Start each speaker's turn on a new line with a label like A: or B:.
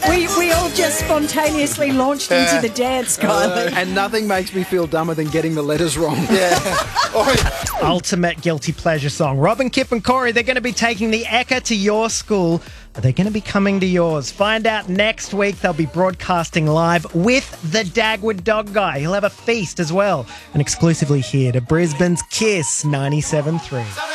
A: We all just spontaneously launched into the dance, Kylie.
B: And nothing makes me feel dumber than getting the letters wrong.
C: Ultimate guilty pleasure song. Robin, Kip and Corey, they're going to be taking the Ekka to your school. Are they going to be coming to yours? Find out next week. They'll be broadcasting live with the Dagwood Dog Guy. He'll have a feast as well. And exclusively here to Brisbane's Kiss 97.3.